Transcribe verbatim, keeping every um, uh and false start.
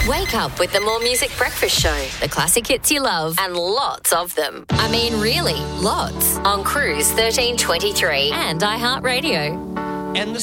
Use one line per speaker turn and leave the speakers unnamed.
Wake up with the More Music Breakfast Show. The classic hits you love and lots of them. I mean, really, lots. On Cruise thirteen twenty-three and iHeartRadio.
And the